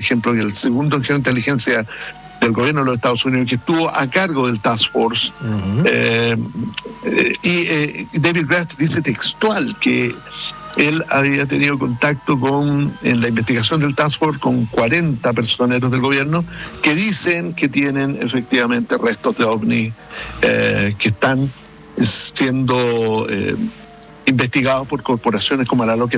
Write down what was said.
ejemplo, que el segundo jefe de inteligencia del gobierno de los Estados Unidos, que estuvo a cargo del Task Force, y David Grush dice textual que él había tenido contacto en la investigación del Task Force con 40 personeros del gobierno que dicen que tienen efectivamente restos de ovnis que están siendo investigados por corporaciones como la Lockheed